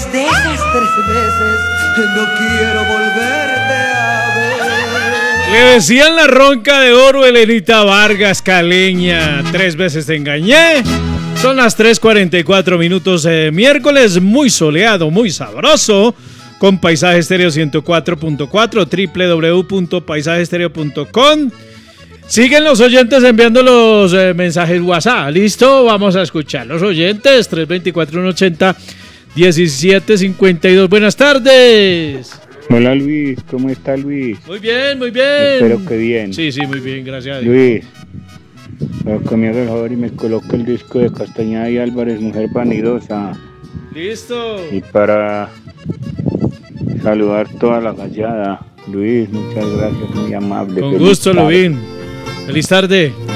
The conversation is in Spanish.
de esas 3 veces no quiero volverte a ver. Le decían la ronca de oro, Elenita Vargas, caleña. 3 veces te engañé. Son las 3:44 minutos, miércoles muy soleado, muy sabroso, con Paisaje Estéreo 104.4, www.paisajestereo.com. Siguen los oyentes enviando los mensajes WhatsApp. ¿Listo? Vamos a escuchar los oyentes. 324-180-1752. Buenas tardes. Hola Luis, ¿cómo está Luis? Muy bien, muy bien. Espero que bien. Sí, muy bien, gracias a Dios. Luis, para que me haga el favor y me coloque el disco de Castañeda y Álvarez, Mujer Vanidosa. Listo. Y para saludar toda la gallada. Luis, muchas gracias, muy amable. Con gusto, Lubín. Feliz tarde.